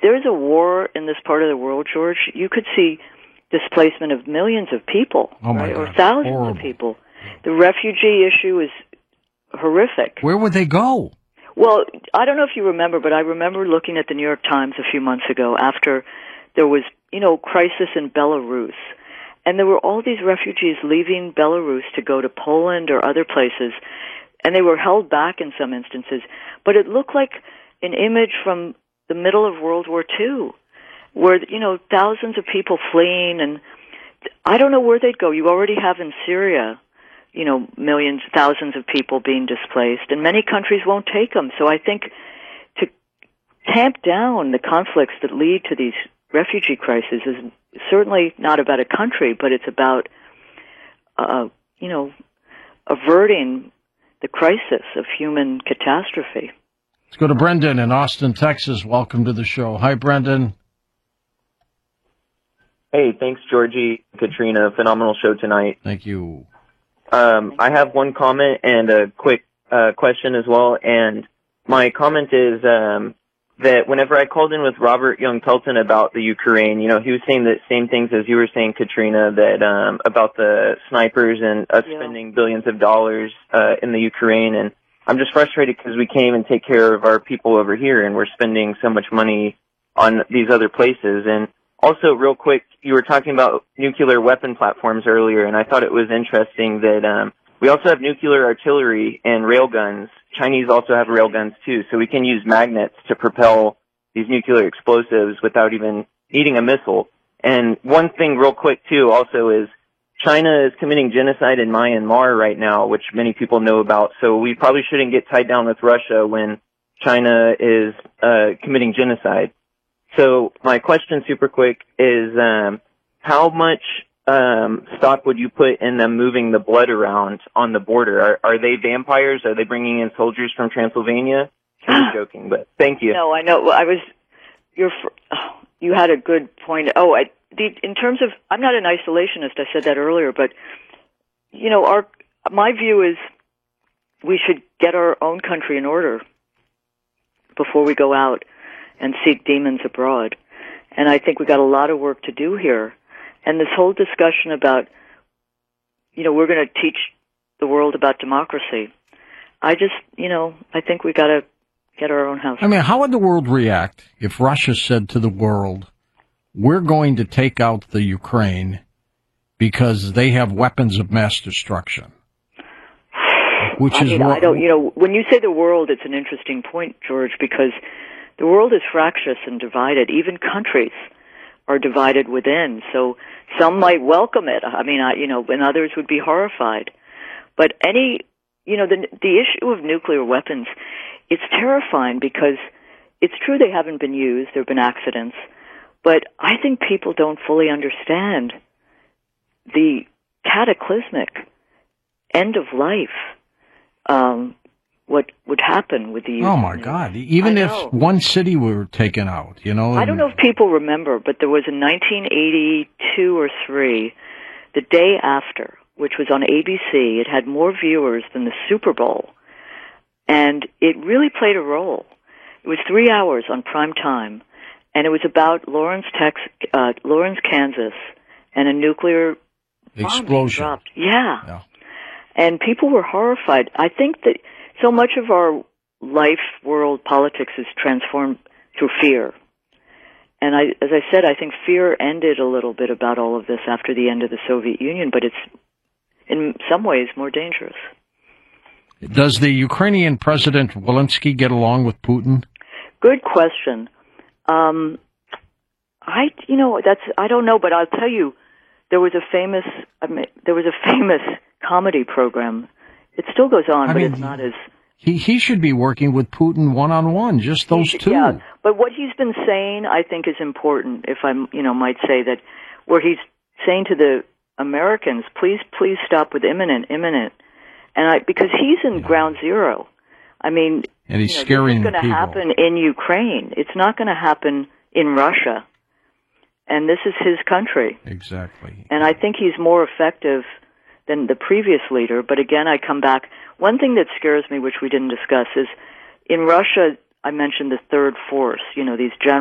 there's a war in this part of the world, George, you could see displacement of millions of people, right? Or thousands of people. The refugee issue is horrific. Where would they go? Well, I don't know if you remember, but I remember looking at the New York Times a few months ago after there was, crisis in Belarus. And there were all these refugees leaving Belarus to go to Poland or other places, and they were held back in some instances. But it looked like an image from the middle of World War II, where, thousands of people fleeing, and I don't know where they'd go. You already have in Syria, millions, thousands of people being displaced, and many countries won't take them. So I think to tamp down the conflicts that lead to these refugee crises is certainly not about a country, but it's about, averting the crisis of human catastrophe. Let's go to Brendan in Austin, Texas. Welcome to the show. Hi, Brendan. Hey, thanks, Georgie, Katrina. Phenomenal show tonight. Thank you. I have one comment and a quick question as well. And my comment is that whenever I called in with Robert Young-Pelton about the Ukraine, he was saying the same things as you were saying, Katrina, that about the snipers and us spending billions of dollars in the Ukraine. And I'm just frustrated because we can't even take care of our people over here, and we're spending so much money on these other places. And also, real quick, you were talking about nuclear weapon platforms earlier, and I thought it was interesting that we also have nuclear artillery and railguns. Chinese also have railguns, too, so we can use magnets to propel these nuclear explosives without even needing a missile. And one thing real quick, too, also is China is committing genocide in Myanmar right now, which many people know about, so we probably shouldn't get tied down with Russia when China is committing genocide. So my question super quick is how much stock would you put in them moving the blood around on the border? Are they vampires? Are they bringing in soldiers from Transylvania? I'm joking, but thank you. No, I know. You had a good point. In terms of, I'm not an isolationist. I said that earlier, but my view is we should get our own country in order before we go out and seek demons abroad. And I think we got a lot of work to do here. And this whole discussion about, we're going to teach the world about democracy. I think we got to get our own house. I mean, how would the world react if Russia said to the world, we're going to take out the Ukraine because they have weapons of mass destruction? When you say the world, it's an interesting point, George, because the world is fractious and divided. Even countries are divided within. So some might welcome it. And others would be horrified. But the issue of nuclear weapons, it's terrifying because it's true they haven't been used. There have been accidents. But I think people don't fully understand the cataclysmic end of life, what would happen with the use. Oh, my God. Even if one city were taken out, I don't know if people remember, but there was in 1982 or 3, the day after, which was on ABC. It had more viewers than the Super Bowl. And it really played a role. It was 3 hours on prime time. And it was about Lawrence, Kansas, and a nuclear explosion. Dropped. Yeah. And people were horrified. I think that so much of our life, world, politics is transformed through fear. And as I said, I think fear ended a little bit about all of this after the end of the Soviet Union, but it's in some ways more dangerous. Does the Ukrainian President Zelensky get along with Putin? Good question. I don't know, but I'll tell you, there was a famous comedy program. It still goes on, but it's not as... He should be working with Putin one-on-one, just those two. Yeah, but what he's been saying, I think, is important, if I might say that, where he's saying to the Americans, please stop with imminent, and because he's in ground zero. I mean, and he's scaring people. It's going to happen in Ukraine. It's not going to happen in Russia. And this is his country. Exactly. And I think he's more effective than the previous leader. But again, I come back. One thing that scares me, which we didn't discuss, is in Russia, I mentioned the third force, these generals.